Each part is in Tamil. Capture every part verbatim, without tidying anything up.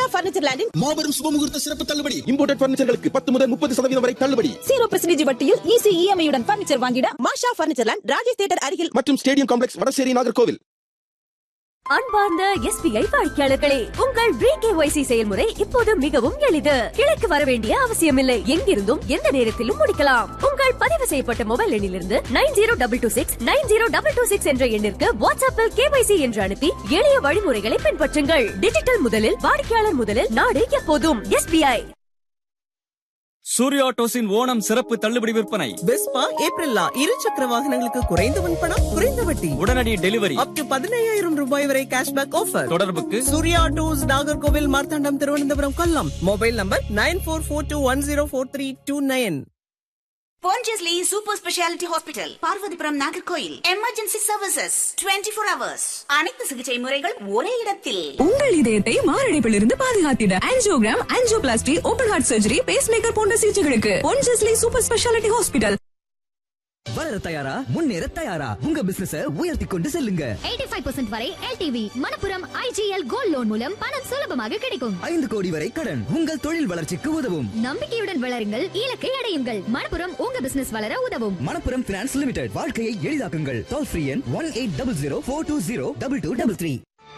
மாஷா பர்னிச்சர் லேண்டின் மாபெரும் சுபமுகூர்த்த சிறப்பு தள்ளுபடி. இம்போர்ட்டட் பர்னிச்சர்களுக்கு பத்து முதல் முப்பது சதவீதம் வரை தள்ளுபடி. ஜீரோ பெர்சன்டேஜ் வட்டியில் ஈஸி இஎம்ஐ உடன் பர்னிச்சர் வாங்கிட மாஷா பர்னிச்சர் லேண்ட், ராஜேஷ் தியேட்டர் அருகில் மற்றும் ஸ்டேடியம் காம்ப்ளெக்ஸ், வடசேரி, நாகர்கோவில். அன்பார்ந்த எஸ்பிஐ வாடிக்கையாளர்களே, உங்கள் பிகேஒய்சி செயல்முறை இப்போது மிகவும் எளிது. கிளைக்கு வர வேண்டிய அவசியமில்லை. எங்கிருந்தும் எந்த நேரத்திலும் முடிக்கலாம். உங்கள் பதிவு செய்யப்பட்ட மொபைல் எண்ணிலிருந்து nine zero double two six nine zero double two six என்ற எண்ணிற்கு வாட்ஸ்அப்பில் கேஒய்சி என்று அனுப்பி எளிய வழிமுறைகளை பின்பற்றுங்கள். டிஜிட்டல் முதலில், வாடிக்கையாளர் முதலில், நாடு எப்போதும் எஸ்பிஐ. சூர்யா ஆட்டோஸின் ஓணம் சிறப்பு தள்ளுபடி விற்பனை. வெஸ்பா ஏப்ரல்லா இரு சக்கர வாகனங்களுக்கு குறைந்த முன்பணம், குறைந்த வட்டி, உடனடி டெலிவரி, அப் டு பதினையாயிரம் ரூபாய் வரை கேஷ்பேக் ஆஃபர். தொடர்புக்கு Surya autos, Nagercoil, Marthandam, Thiruvananthapuram, Kollam. Mobile number nine four four two one zero four three two nine. Pondicherry Super Speciality Hospital, Parvathipuram, Nagercoil. Emergency services twenty four hours. அனைத்து சிகிச்சை முறைகள் ஒரே இடத்தில். உங்கள் இதயத்தை மாரடைப்பிலிருந்து பாதுகாத்திட angiogram, angioplasty, open heart surgery, base maker போன்ற சிகிச்சைகளுக்கு Pondicherry சூப்பர் ஸ்பெஷாலிட்டி ஹாஸ்பிடல். வளர தயாரா, முன்னேற தயாரா, உங்க பிசினஸ உயர்த்தி கொண்டு செல்லுங்க. எயிட்டி ஃபைவ் பர்சன்ட் வரை LTV Manappuram IGL gold loan மூலம் பணம் சுலபமாக கிடைக்கும். ஐந்து கோடி வரை கடன் உங்கள் தொழில் வளர்ச்சிக்கு உதவும். நம்பிக்கையுடன் வளருங்கள், இலக்கை அடையுங்கள். மணப்புரம் உங்க பிசினஸ் வளர உதவும். Manappuram finance limited. வாழ்க்கையை எளிதாக்குங்கள். டோல் ஃப்ரீ எண் one eight double zero four two zero double two double three.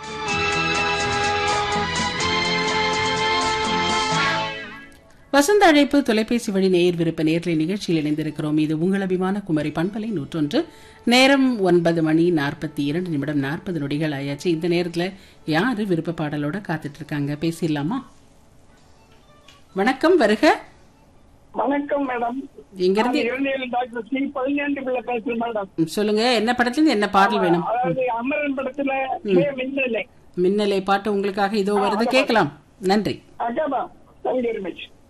வசந்த அழைப்பு தொலைபேசி வழி நேயர் விருப்ப நேர்லை நிகழ்ச்சியில் இணைந்திருக்கிறோம். இது உங்கள் அபிமான குமரி பண்பலை நூற்றொன்று. நேரம் ஒன்பது மணி நாற்பத்தி இரண்டு நிமிடம் நாற்பது நொடிகள் ஆயாச்சு. இந்த நேரத்தில் யாரு விருப்ப பாடலோட காத்துட்டு இருக்காங்க, பேசிடலாமா? வணக்கம், வருக. வணக்கம் மேடம். இங்கிருந்து சொல்லுங்க, என்ன படத்துல இருந்து என்ன பாடல் வேணும்? அமரன் படத்துல மின்னலை மின்னலை பாட்டு உங்களுக்காக இதோ வருது, கேட்கலாம். நன்றி.